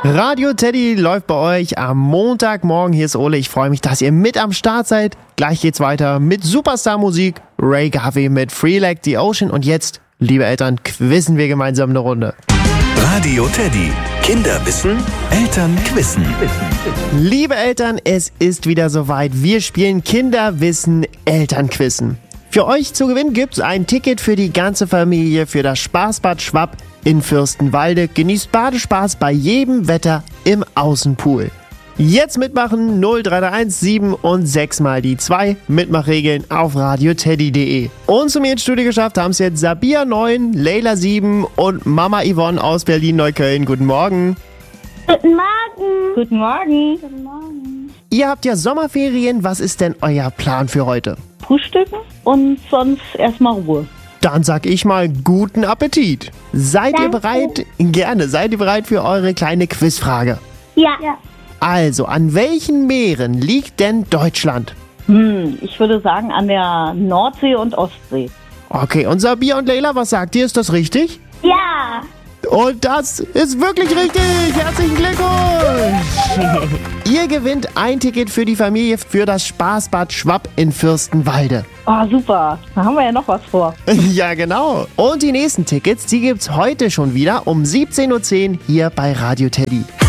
Radio Teddy läuft bei euch am Montagmorgen. Hier ist Ole. Ich freue mich, dass ihr mit am Start seid. Gleich geht's weiter mit Superstar-Musik. Ray Garvey mit Free Like the Ocean. Und jetzt, liebe Eltern, quizzen wir gemeinsam eine Runde. Radio Teddy. Kinder wissen, Eltern quizzen. Liebe Eltern, es ist wieder soweit. Wir spielen Kinderwissen, Elternquizzen. Für euch zu gewinnen gibt's ein Ticket für die ganze Familie für das Spaßbad Schwapp in Fürstenwalde. Genießt Badespaß bei jedem Wetter im Außenpool. Jetzt mitmachen 0331 7 und 6 mal die 2. Mitmachregeln auf radioteddy.de. Und zu mir ins Studio geschafft haben es jetzt Sabia 9, Leila 7 und Mama Yvonne aus Berlin-Neukölln. Guten Morgen. Guten Morgen. Guten Morgen. Guten Morgen. Ihr habt ja Sommerferien. Was ist denn euer Plan für heute? Frühstücken und sonst erstmal Ruhe. Dann sag ich mal guten Appetit. Seid ihr bereit? Gerne. Seid ihr bereit für eure kleine Quizfrage? Ja. Also, an welchen Meeren liegt denn Deutschland? Ich würde sagen an der Nordsee und Ostsee. Okay, und Sabia und Leila, was sagt ihr? Ist das richtig? Ja. Und das ist wirklich richtig. Herzlichen Glückwunsch. Ihr gewinnt ein Ticket für die Familie für das Spaßbad Schwapp in Fürstenwalde. Oh, super. Da haben wir ja noch was vor. Ja, genau. Und die nächsten Tickets, die gibt's heute schon wieder um 17:10 Uhr hier bei Radio Teddy.